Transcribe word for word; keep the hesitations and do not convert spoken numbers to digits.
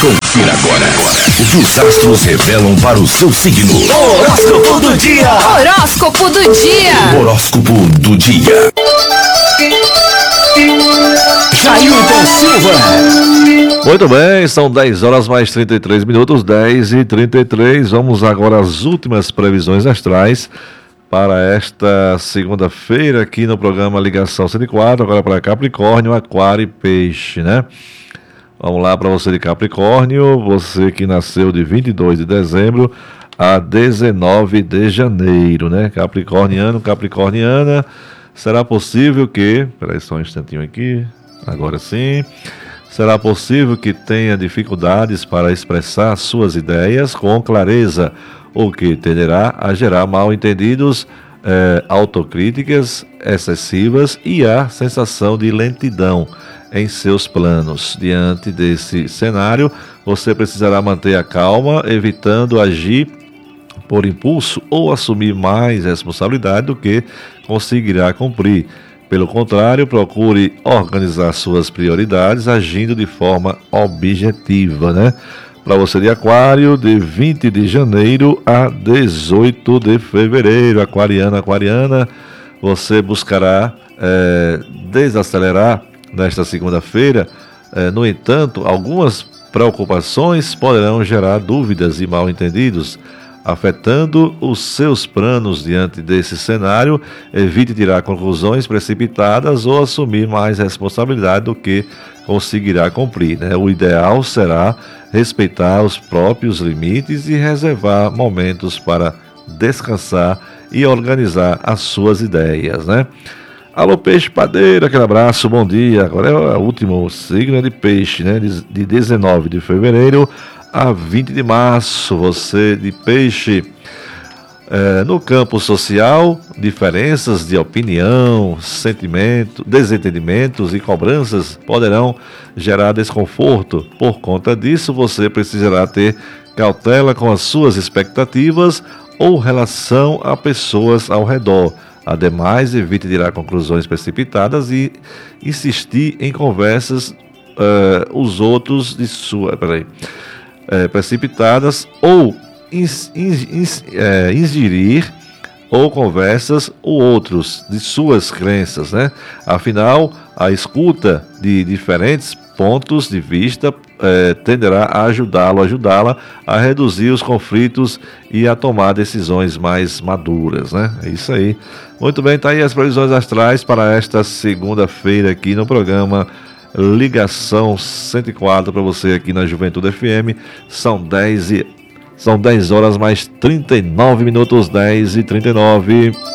Confira agora o que os astros revelam para o seu signo. Horóscopo do dia. Horóscopo do dia. Horóscopo do dia. Jailton Silva. Muito bem, são dez horas mais trinta e três minutos, dez e trinta e três. Vamos agora às últimas previsões astrais para esta segunda-feira aqui no programa Ligação cento e quatro, agora para Capricórnio, Aquário e Peixe, né? Vamos lá para você de Capricórnio, você que nasceu de vinte e dois de dezembro a dezenove de janeiro, né? Capricorniano, Capricorniana, será possível que... Espera aí só um instantinho aqui, agora sim. Será possível que tenha dificuldades para expressar suas ideias com clareza, o que tenderá a gerar mal-entendidos, eh, autocríticas excessivas e a sensação de lentidão em seus planos. Diante desse cenário, você precisará manter a calma, evitando agir por impulso ou assumir mais responsabilidade do que conseguirá cumprir. Pelo contrário, procure organizar suas prioridades agindo de forma objetiva, né? Para você de Aquário, de vinte de janeiro a dezoito de fevereiro, aquariano, aquariana, você buscará é, desacelerar nesta segunda-feira. É, no entanto, algumas preocupações poderão gerar dúvidas e mal-entendidos, afetando os seus planos. Diante desse cenário, evite tirar conclusões precipitadas ou assumir mais responsabilidade do que conseguirá cumprir, né? O ideal será respeitar os próprios limites e reservar momentos para descansar e organizar as suas ideias, né? Alô, Peixe Padeiro, aquele abraço, bom dia. Agora é o último signo de Peixe, né? De dezenove de fevereiro a vinte de março, você de Peixe. É, no campo social, diferenças de opinião, sentimento, desentendimentos e cobranças poderão gerar desconforto. Por conta disso, você precisará ter cautela com as suas expectativas ou relação a pessoas ao redor. Ademais, evite tirar conclusões precipitadas e insistir em conversas uh, os outros de sua, peraí, uh, precipitadas ou ins, ins, ins, uh, ingerir ou conversas ou outros de suas crenças, né? Afinal, a escuta de diferentes pontos de vista eh, tenderá a ajudá-lo, ajudá-la a reduzir os conflitos e a tomar decisões mais maduras, né? É isso aí. Muito bem, tá aí as previsões astrais para esta segunda-feira aqui no programa Ligação cento e quatro para você aqui na Juventude F M. São dez e São dez horas mais trinta e nove minutos, dez e trinta e nove.